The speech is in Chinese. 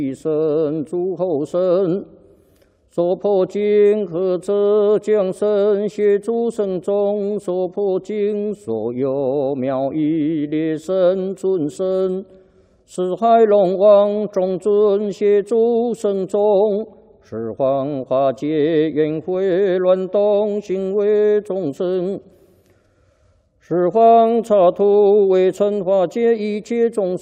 一生诸后生，所破经何者将身协诸圣众，所破经所有妙义列圣尊神，四海龙王众尊协诸圣众，十方化解缘会乱动行为众生。 十方刹土为尘化解一切众生。